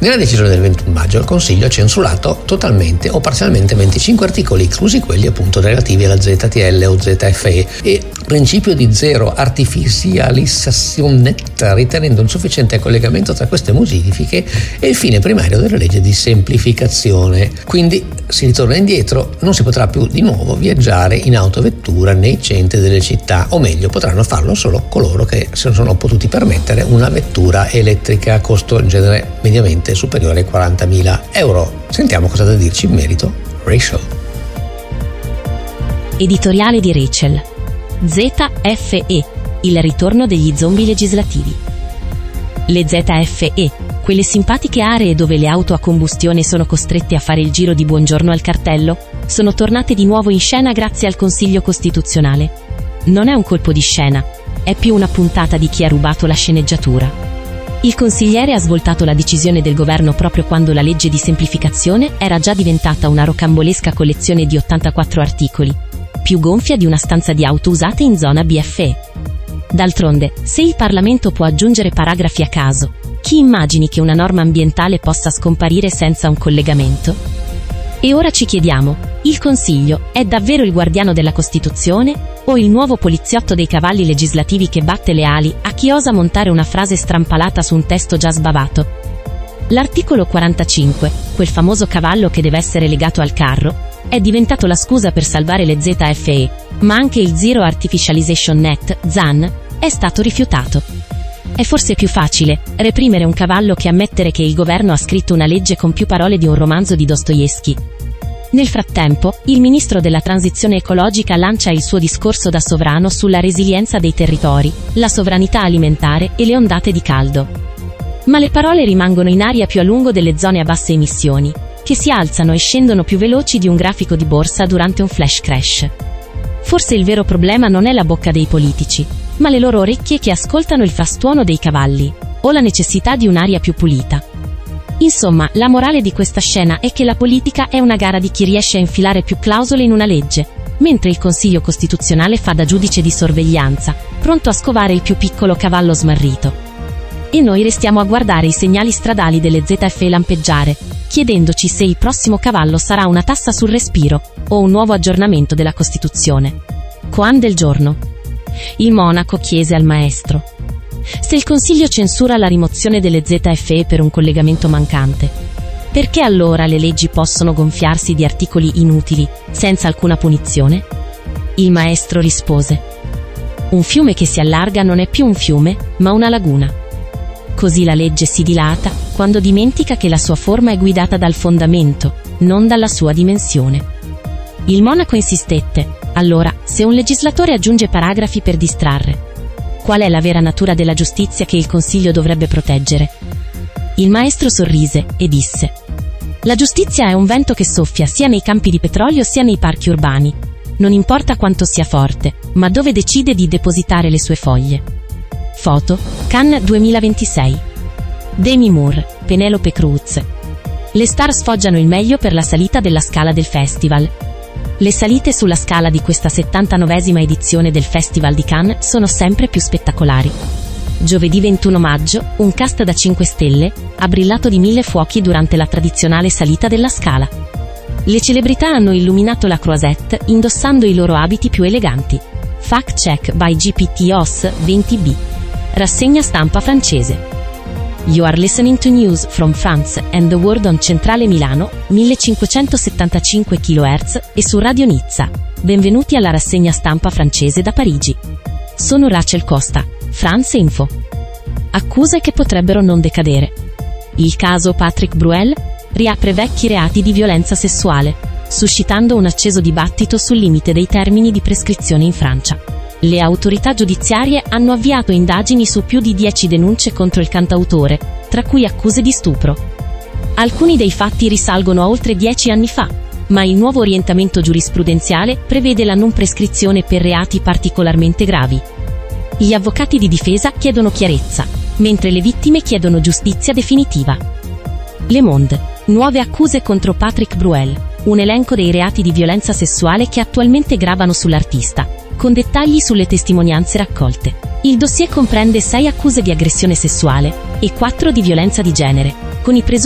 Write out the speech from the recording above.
Nella decisione del 21 maggio il Consiglio ha censurato totalmente o parzialmente 25 articoli, inclusi quelli appunto relativi alla ZTL o ZFE, e principio di zero artificializzazione netta, ritenendo insufficiente il collegamento tra queste modifiche e il fine primario della legge di semplificazione. Quindi si ritorna indietro, non si potrà più di nuovo viaggiare in autovettura nei centri delle città, o meglio potranno farlo solo coloro che si sono potuti permettere una vettura elettrica a costo in genere mediamente superiore ai 40.000 euro. Sentiamo cosa ha da dirci in merito Rachel. Editoriale di Rachel. ZFE, il ritorno degli zombie legislativi. Le ZFE, quelle simpatiche aree dove le auto a combustione sono costrette a fare il giro di buongiorno al cartello, sono tornate di nuovo in scena grazie al Consiglio Costituzionale. Non è un colpo di scena, è più una puntata di chi ha rubato la sceneggiatura. Il consigliere ha svoltato la decisione del governo proprio quando la legge di semplificazione era già diventata una rocambolesca collezione di 84 articoli, più gonfia di una stanza di auto usate in zona BFE. D'altronde, se il Parlamento può aggiungere paragrafi a caso, chi immagini che una norma ambientale possa scomparire senza un collegamento? E ora ci chiediamo, il Consiglio è davvero il guardiano della Costituzione o il nuovo poliziotto dei cavalli legislativi che batte le ali a chi osa montare una frase strampalata su un testo già sbavato? L'articolo 45, quel famoso cavallo che deve essere legato al carro, è diventato la scusa per salvare le ZFE, ma anche il Zero Artificialization Net, ZAN, è stato rifiutato. È forse più facile reprimere un cavallo che ammettere che il governo ha scritto una legge con più parole di un romanzo di Dostoevskij. Nel frattempo, il ministro della transizione ecologica lancia il suo discorso da sovrano sulla resilienza dei territori, la sovranità alimentare e le ondate di caldo. Ma le parole rimangono in aria più a lungo delle zone a basse emissioni, che si alzano e scendono più veloci di un grafico di borsa durante un flash crash. Forse il vero problema non è la bocca dei politici, ma le loro orecchie che ascoltano il frastuono dei cavalli, o la necessità di un'aria più pulita. Insomma, la morale di questa scena è che la politica è una gara di chi riesce a infilare più clausole in una legge, mentre il Consiglio Costituzionale fa da giudice di sorveglianza, pronto a scovare il più piccolo cavallo smarrito. E noi restiamo a guardare i segnali stradali delle ZFE lampeggiare, chiedendoci se il prossimo cavallo sarà una tassa sul respiro, o un nuovo aggiornamento della Costituzione. Koan del giorno. Il monaco chiese al maestro: se il Consiglio censura la rimozione delle ZFE per un collegamento mancante, perché allora le leggi possono gonfiarsi di articoli inutili, senza alcuna punizione? Il maestro rispose: un fiume che si allarga non è più un fiume, ma una laguna. Così la legge si dilata quando dimentica che la sua forma è guidata dal fondamento, non dalla sua dimensione. Il monaco insistette: allora, se un legislatore aggiunge paragrafi per distrarre, qual è la vera natura della giustizia che il Consiglio dovrebbe proteggere? Il maestro sorrise e disse: la giustizia è un vento che soffia sia nei campi di petrolio sia nei parchi urbani. Non importa quanto sia forte, ma dove decide di depositare le sue foglie. Foto, Cannes 2026. Demi Moore, Penelope Cruz. Le star sfoggiano il meglio per la salita della scala del festival. Le salite sulla scala di questa 79esima edizione del Festival di Cannes sono sempre più spettacolari. Giovedì 21 maggio, un cast da 5 stelle ha brillato di 1000 fuochi durante la tradizionale salita della scala. Le celebrità hanno illuminato la Croisette indossando i loro abiti più eleganti. Fact check by GPTOS 20B. Rassegna stampa francese. You are listening to news from France and the world on Centrale Milano, 1575 kHz e su Radio Nizza. Benvenuti alla rassegna stampa francese da Parigi. Sono Rachel Costa, France Info. Accuse che potrebbero non decadere. Il caso Patrick Bruel riapre vecchi reati di violenza sessuale, suscitando un acceso dibattito sul limite dei termini di prescrizione in Francia. Le autorità giudiziarie hanno avviato indagini su più di 10 denunce contro il cantautore, tra cui accuse di stupro. Alcuni dei fatti risalgono a oltre 10 anni fa, ma il nuovo orientamento giurisprudenziale prevede la non prescrizione per reati particolarmente gravi. Gli avvocati di difesa chiedono chiarezza, mentre le vittime chiedono giustizia definitiva. Le Monde. Nuove accuse contro Patrick Bruel, un elenco dei reati di violenza sessuale che attualmente gravano sull'artista, con dettagli sulle testimonianze raccolte. Il dossier comprende 6 accuse di aggressione sessuale e 4 di violenza di genere, con i presunti